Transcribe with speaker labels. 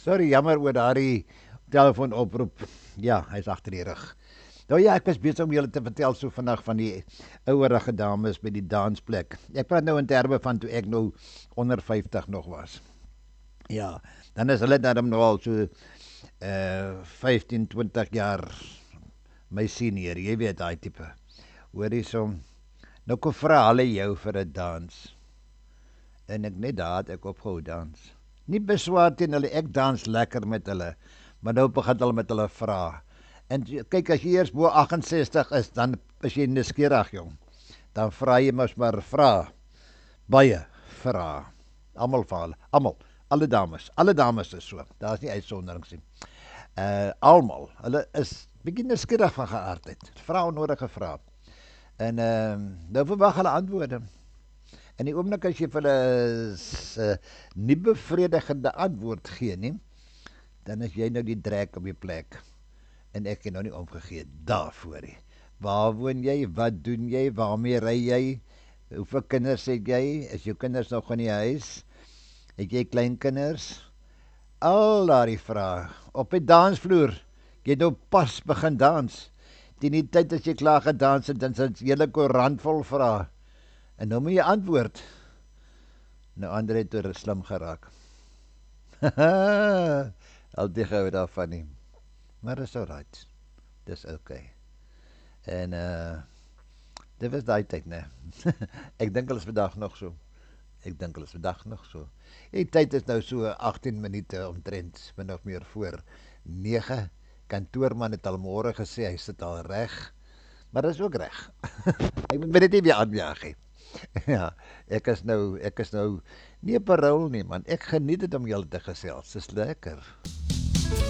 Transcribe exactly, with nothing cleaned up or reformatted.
Speaker 1: Sorry, jammer oor daardie telefoonoproep. Ja, hy's agter die rug. Nou ja, ek was besig om julle te vertel so vandag van die ouerige dames by die dansplek. Ek praat nou in terme van toe ek nou onder vyftig nog was. Ja, dan is hulle dan nou al so uh vyftien, twintig jaar my senior, jy weet daai tipe. Hoorie so. Nou kom vra hulle jou vir 'n dans. En ek net daar het ek opgehou dans. Nie beswaar teen hulle, ek dans lekker met hulle, maar nou begin hulle met hulle vra. En kyk, as jy eers bo agt en sestig is, dan is jy nuuskierig, jong. Dan vra jy mos maar vra. Baie vra. Almal vra hulle, almal, alle dames, alle dames is so. Daar's nie uitsonderings nie. Uh almal, hulle is bietjie nuuskierig van geaardheid. Vra onnodige vrae. En ehm uh, nou verwag hulle antwoorde. En die oomblik as jy vir hulle 'n uh, nie bevredigende antwoord gee nie, dan is jy nou die drek op die plek. En ek het nou nie omgegee daarvoor nie. Waar woon jy? Wat doen jy? Waarmee ry jy? Hoeveel kinders het jy? Is jou kinders nog in die huis? Het jy kleinkinders? Al daardie vrae op die dansvloer. Jy het nou pas begin dans. Teen die tyd as jy klaar gedans het, dan is dit hele koerant vol vrae. En nou moet jy antwoord. Nou ander het oor slim geraak. Al die gou daarvan nie. Maar dis alright. Dis okay. En uh dit was daai tyd, né? Ek dink hulle is vandag nog so. Ek dink hulle is vandag nog so. Die tyd is nou so agttien minute omtrent, min of meer voor nege. Kantoorman het al môre gesê hy sit al reg. Maar dis ook reg. Ek moet dit nie weer aanjaag nie. Ja, ek is nou, ek is nou nie op 'n rol nie, man. Ek geniet dit om julle te gesels. Dis lekker.